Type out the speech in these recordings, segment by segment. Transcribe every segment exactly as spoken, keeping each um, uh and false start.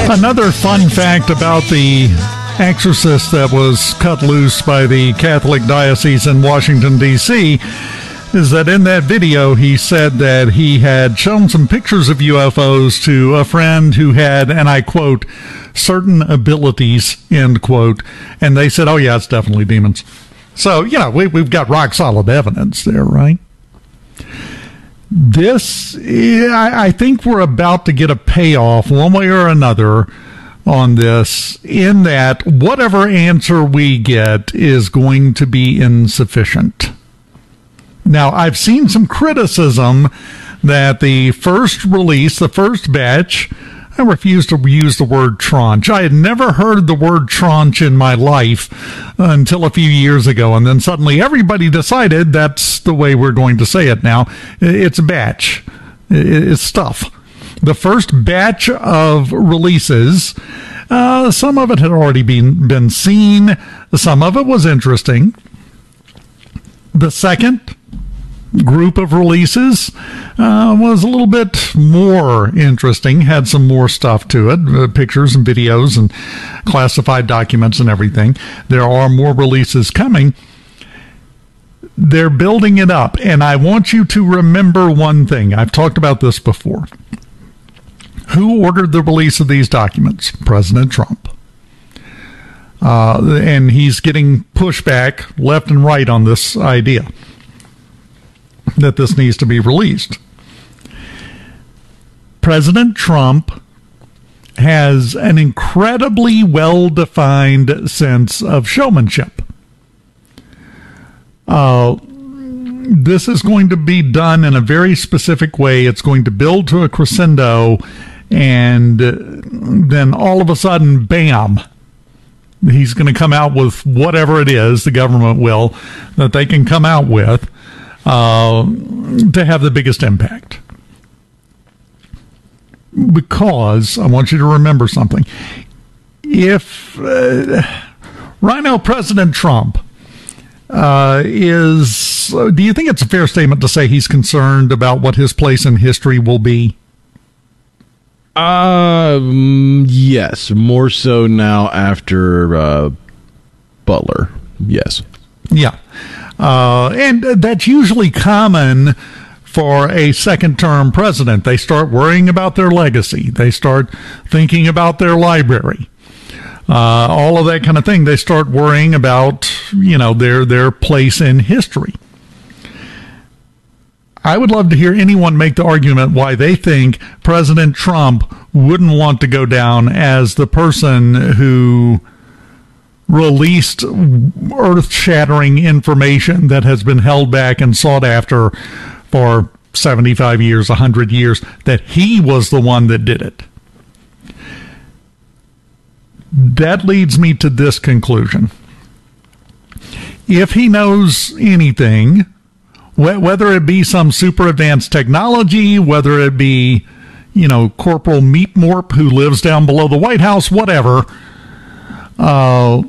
Another fun fact about the exorcist that was cut loose by the Catholic Diocese in Washington, D C is that in that video he said that he had shown some pictures of U F Os to a friend who had, and I quote, certain abilities, end quote, and they said, oh yeah, it's definitely demons. So, you know, we, we've got rock solid evidence there, right? This, I think we're about to get a payoff one way or another on this, in that whatever answer we get is going to be insufficient. Now, I've seen some criticism that the first release, the first batch, I refuse to use the word tranche. I had never heard the word tranche in my life until a few years ago, and then suddenly everybody decided that's the way we're going to say it now. It's a batch. It's stuff. The first batch of releases, uh, some of it had already been, been seen. Some of it was interesting. The second group of releases uh, was a little bit more interesting, had some more stuff to it, uh, pictures and videos and classified documents and everything. There are more releases coming. They're building it up, and I want you to remember one thing. I've talked about this before. Who ordered the release of these documents? President Trump. Uh, and he's getting pushback left and right on this idea that this needs to be released. President Trump has an incredibly well-defined sense of showmanship. Uh, this is going to be done in a very specific way. It's going to build to a crescendo, and then all of a sudden, bam, he's going to come out with whatever it is, the government will, that they can come out with uh, to have the biggest impact. Because I want you to remember something. If uh, right now President Trump uh, is, uh, do you think it's a fair statement to say he's concerned about what his place in history will be? Um, yes, more so now after uh, Butler. Yes. Yeah. Uh, and that's usually common for a second-term president. They start worrying about their legacy. They start thinking about their library. Uh, all of that kind of thing. They start worrying about, you know, their their place in history. I would love to hear anyone make the argument why they think President Trump wouldn't want to go down as the person who released earth-shattering information that has been held back and sought after for seventy-five years, one hundred years, that he was the one that did it. That leads me to this conclusion. If he knows anything, whether it be some super advanced technology, whether it be, you know, Corporal Meatmorp who lives down below the White House, whatever, uh,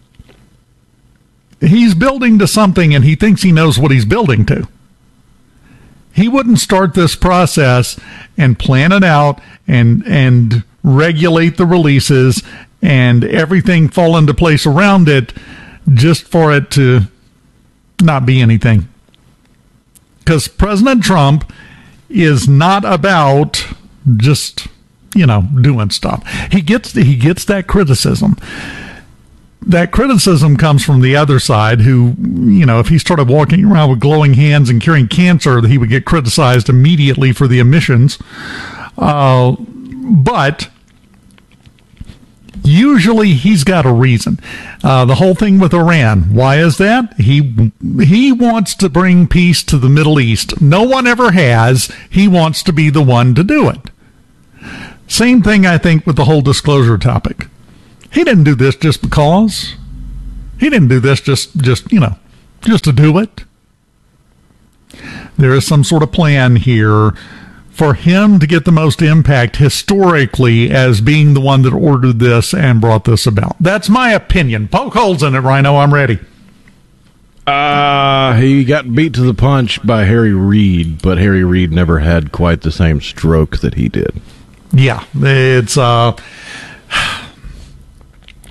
he's building to something and he thinks he knows what he's building to. He wouldn't start this process and plan it out and and regulate the releases and everything fall into place around it just for it to not be anything. Because President Trump is not about just, you know, doing stuff. He gets he gets that criticism. That criticism comes from the other side who, you know, if he started walking around with glowing hands and curing cancer, he would get criticized immediately for the emissions. Uh, but usually he's got a reason. Uh, the whole thing with Iran, why is that? He he wants to bring peace to the Middle East. No one ever has. He wants to be the one to do it. Same thing, I think, with the whole disclosure topic. He didn't do this just because. He didn't do this just, just you know, just to do it. There is some sort of plan here for him to get the most impact historically as being the one that ordered this and brought this about. That's my opinion. Poke holes in it, Rhino. I'm ready. Uh, he got beat to the punch by Harry Reid, but Harry Reid never had quite the same stroke that he did. Yeah, it's uh,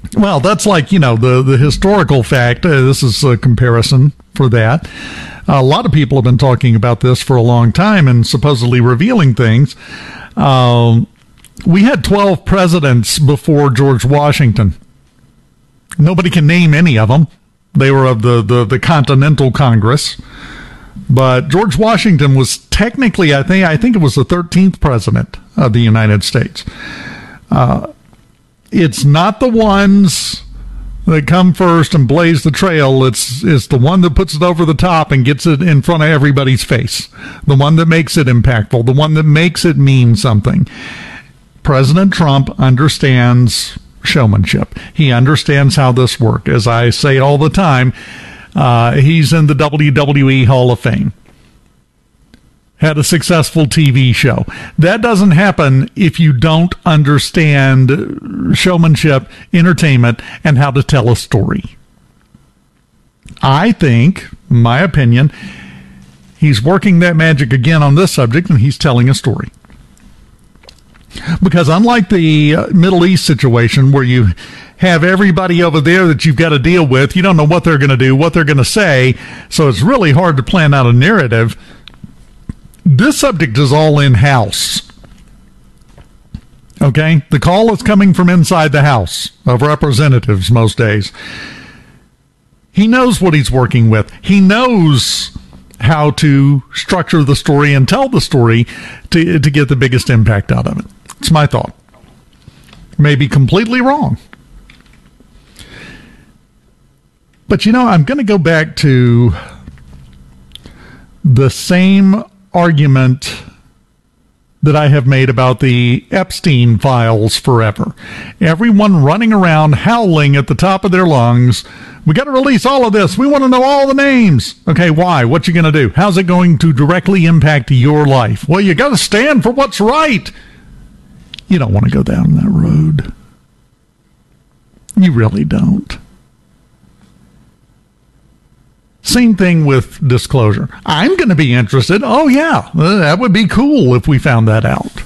Well, that's like, you know, the, the historical fact. Uh, this is a comparison for that. A lot of people have been talking about this for a long time and supposedly revealing things. Um, we had twelve presidents before George Washington. Nobody can name any of them. They were of the, the, the Continental Congress. But George Washington was technically, I think, I think it was the thirteenth president of the United States. Uh, it's not the ones that come first and blaze the trail. It's, it's the one that puts it over the top and gets it in front of everybody's face. The one that makes it impactful. The one that makes it mean something. President Trump understands showmanship. He understands how this works. As I say all the time, uh, he's in the W W E Hall of Fame. Had a successful T V show. That doesn't happen if you don't understand showmanship, entertainment, and how to tell a story. I think, in my opinion, he's working that magic again on this subject, and he's telling a story. Because unlike the uh, Middle East situation where you have everybody over there that you've got to deal with, you don't know what they're going to do, what they're going to say, so it's really hard to plan out a narrative. This subject is all in-house. Okay? The call is coming from inside the House of Representatives most days. He knows what he's working with. He knows how to structure the story and tell the story to, to get the biggest impact out of it. It's my thought. May be completely wrong. But, you know, I'm going to go back to the same argument that I have made about the Epstein files forever. Everyone running around howling at the top of their lungs, we got to release all of this. We want to know all the names. Okay, why? What you going to do? How's it going to directly impact your life? Well, you got to stand for what's right. You don't want to go down that road. You really don't. Same thing with disclosure. I'm going to be interested. Oh, yeah, that would be cool if we found that out.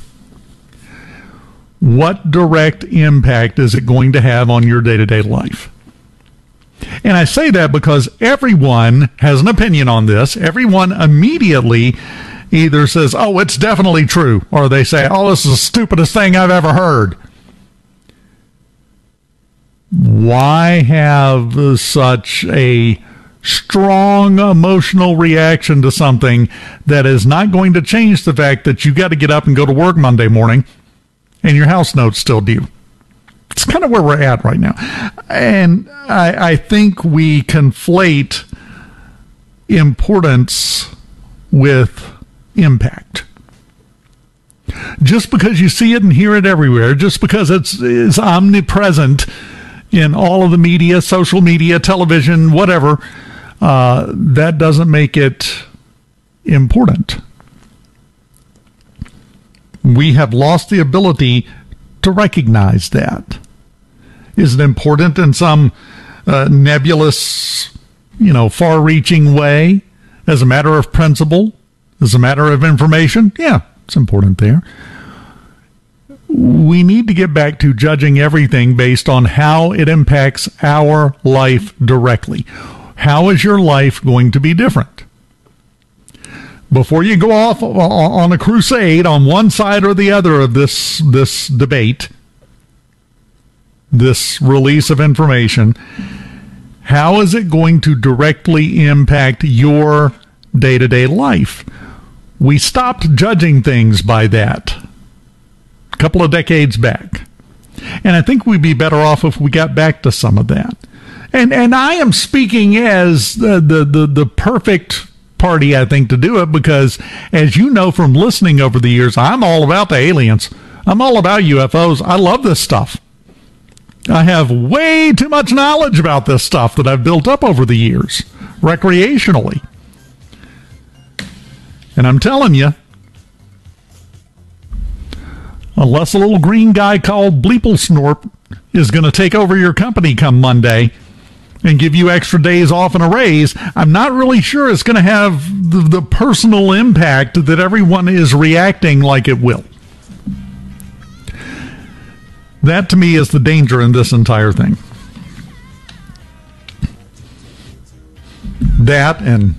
What direct impact is it going to have on your day-to-day life? And I say that because everyone has an opinion on this. Everyone immediately either says, oh, it's definitely true, or they say, oh, this is the stupidest thing I've ever heard. Why have such a strong emotional reaction to something that is not going to change the fact that you got to get up and go to work Monday morning and your house note's still due? It's kind of where we're at right now. And I, I think we conflate importance with impact. Just because you see it and hear it everywhere, just because it's, it's omnipresent in all of the media, social media, television, whatever, uh, that doesn't make it important. We have lost the ability to recognize that. Is it important in some uh, nebulous, you know, far-reaching way? As a matter of principle? As a matter of information? Yeah, it's important there. We need to get back to judging everything based on how it impacts our life directly. How is your life going to be different? Before you go off on a crusade on one side or the other of this, this debate, this release of information, how is it going to directly impact your day-to-day life? We stopped judging things by that a couple of decades back. And I think we'd be better off if we got back to some of that. And and I am speaking as the, the, the, the perfect party, I think, to do it, because as you know from listening over the years, I'm all about the aliens. I'm all about U F Os. I love this stuff. I have way too much knowledge about this stuff that I've built up over the years, recreationally. And I'm telling you, unless a little green guy called Bleeplesnorp is going to take over your company come Monday and give you extra days off and a raise, I'm not really sure it's going to have the, the personal impact that everyone is reacting like it will. That, to me, is the danger in this entire thing. that, and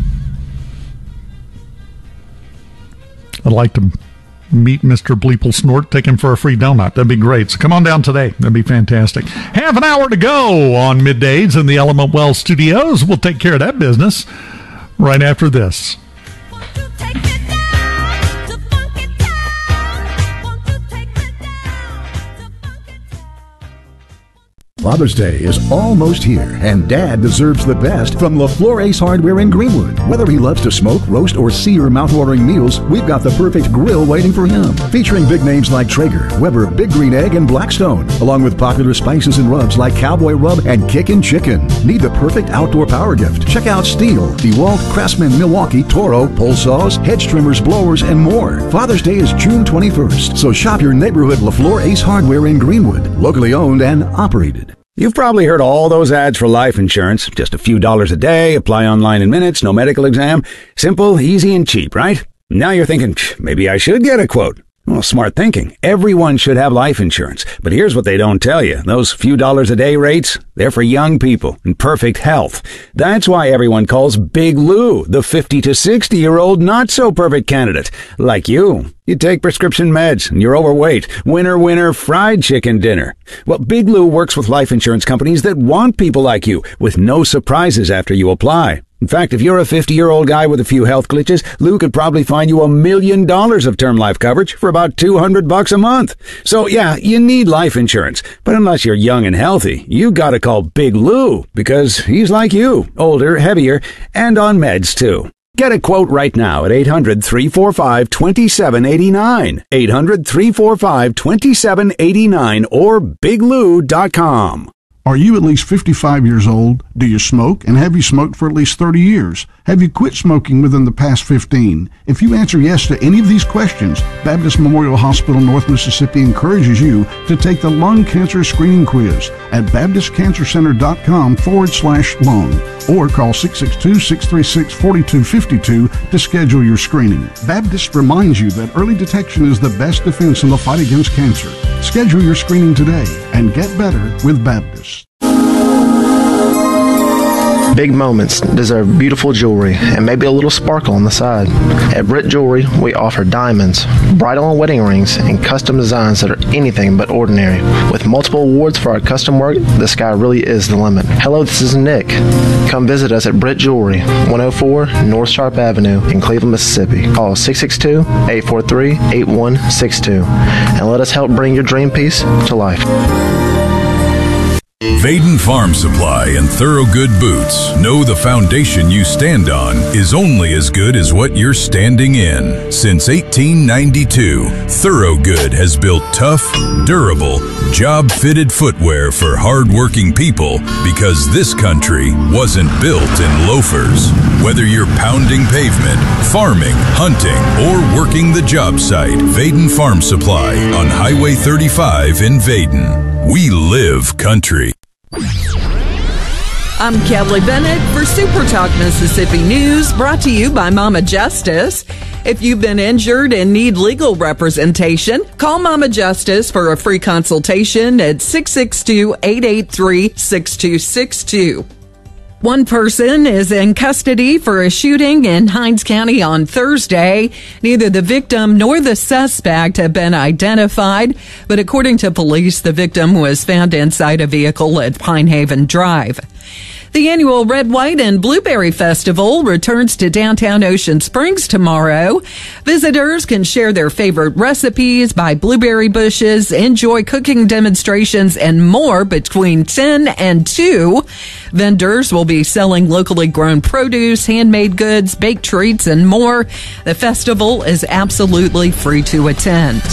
I'd like to meet Mister Bleeple Snort, take him for a free donut. That'd be great. So come on down today. That'd be fantastic. Half an hour to go on Middays in the Element Well Studios. We'll take care of that business right after this. Father's Day is almost here, and Dad deserves the best from LaFleur Ace Hardware in Greenwood. Whether he loves to smoke, roast, or sear mouth-watering meals, we've got the perfect grill waiting for him. Featuring big names like Traeger, Weber, Big Green Egg, and Blackstone, along with popular spices and rubs like Cowboy Rub and Kickin' Chicken. Need the perfect outdoor power gift? Check out Stihl, DeWalt, Craftsman, Milwaukee, Toro, pole saws, hedge trimmers, blowers, and more. Father's Day is June twenty-first, so shop your neighborhood LaFleur Ace Hardware in Greenwood, locally owned and operated. You've probably heard all those ads for life insurance. Just a few dollars a day, apply online in minutes, no medical exam. Simple, easy, and cheap, right? Now you're thinking, maybe I should get a quote. Well, smart thinking. Everyone should have life insurance. But here's what they don't tell you. Those few dollars a day rates, they're for young people in perfect health. That's why everyone calls Big Lou the fifty to sixty-year-old not-so-perfect candidate. Like you. You take prescription meds, and you're overweight. Winner, winner, fried chicken dinner. Well, Big Lou works with life insurance companies that want people like you, with no surprises after you apply. In fact, if you're a fifty-year-old guy with a few health glitches, Lou could probably find you a million dollars of term life coverage for about two hundred bucks a month. So, yeah, you need life insurance. But unless you're young and healthy, you gotta call Big Lou, because he's like you, older, heavier, and on meds, too. Get a quote right now at eight hundred, three four five, two seven eight nine, eight hundred, three four five, two seven eight nine, or big lou dot com. Are you at least fifty-five years old? Do you smoke? And have you smoked for at least thirty years? Have you quit smoking within the past fifteen? If you answer yes to any of these questions, Baptist Memorial Hospital North Mississippi encourages you to take the lung cancer screening quiz at baptist cancer center dot com forward slash lung or call six six two, six three six, four two five two to schedule your screening. Baptist reminds you that early detection is the best defense in the fight against cancer. Schedule your screening today and get better with Baptist. Big moments deserve beautiful jewelry and maybe a little sparkle on the side. At Britt Jewelry, we offer diamonds, bridal and wedding rings, and custom designs that are anything but ordinary. With multiple awards for our custom work, the sky really is the limit. Hello, this is Nick. Come visit us at Britt Jewelry, one oh four North Sharp Avenue in Cleveland, Mississippi. Call six six two, eight four three, eight one six two and let us help bring your dream piece to life. Vaden Farm Supply and Thorogood Boots know the foundation you stand on is only as good as what you're standing in. Since eighteen ninety-two, Thorogood has built tough, durable, job-fitted footwear for hard-working people because this country wasn't built in loafers. Whether you're pounding pavement, farming, hunting, or working the job site, Vaden Farm Supply on Highway thirty-five in Vaden. We live country. I'm Kelly Bennett for Super Talk Mississippi News, brought to you by Mama Justice. If you've been injured and need legal representation, call Mama Justice for a free consultation at six six two, eight eight three, six two six two. One person is in custody for a shooting in Hinds County on Thursday. Neither the victim nor the suspect have been identified, but according to police, the victim was found inside a vehicle at Pine Haven Drive. The annual Red, White, and Blueberry Festival returns to downtown Ocean Springs tomorrow. Visitors can share their favorite recipes, buy blueberry bushes, enjoy cooking demonstrations, and more between ten and two. Vendors will be selling locally grown produce, handmade goods, baked treats, and more. The festival is absolutely free to attend.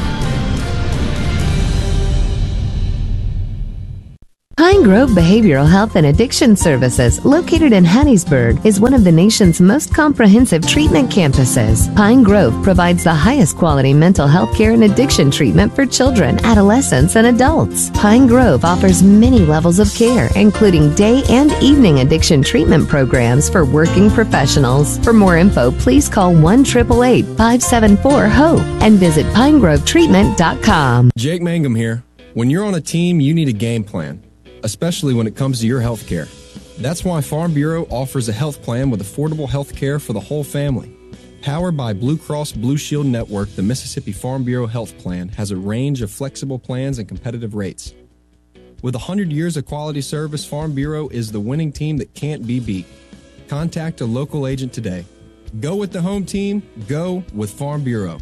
Pine Grove Behavioral Health and Addiction Services, located in Hattiesburg, is one of the nation's most comprehensive treatment campuses. Pine Grove provides the highest quality mental health care and addiction treatment for children, adolescents, and adults. Pine Grove offers many levels of care, including day and evening addiction treatment programs for working professionals. For more info, please call one eight eight eight, five seven four, HOPE and visit pine grove treatment dot com. Jake Mangum here. When you're on a team, you need a game plan, especially when it comes to your health care. That's why Farm Bureau offers a health plan with affordable health care for the whole family. Powered by Blue Cross Blue Shield Network, the Mississippi Farm Bureau Health Plan has a range of flexible plans and competitive rates. With one hundred years of quality service, Farm Bureau is the winning team that can't be beat. Contact a local agent today. Go with the home team. Go with Farm Bureau.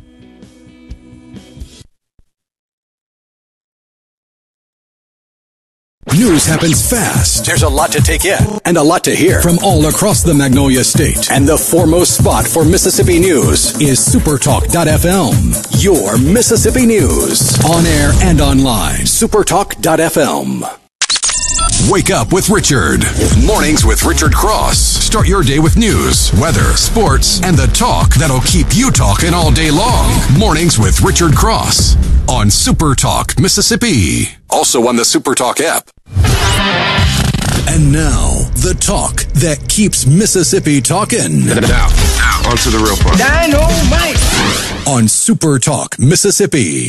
News happens fast. There's a lot to take in and a lot to hear from all across the Magnolia State. And the foremost spot for Mississippi news is supertalk dot f m. Your Mississippi news. On air and online. supertalk dot f m. Wake up with Richard. Mornings with Richard Cross. Start your day with news, weather, sports, and the talk that'll keep you talking all day long. Mornings with Richard Cross on Super Talk Mississippi. Also on the Super Talk app. And now, the talk that keeps Mississippi talking. Now, now, on to the real part. Dynamite! On Super Talk Mississippi.